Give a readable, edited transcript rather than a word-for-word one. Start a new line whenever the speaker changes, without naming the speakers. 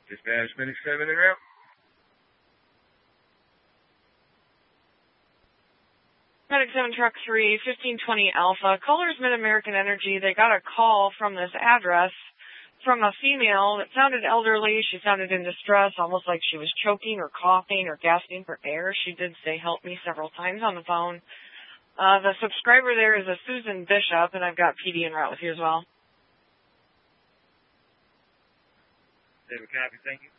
Dispatch Medic 7 en route.
Medic 7 Truck 3, 1520 Alpha. Callers Mid-American Energy. They got a call from this address from a female that sounded elderly. She sounded in distress, almost like she was choking or coughing or gasping for air. She did say, "Help me," several times on the phone. The subscriber there is a Susan Bishop, and I've got PD en route with you as well.
David, copy. Thank you.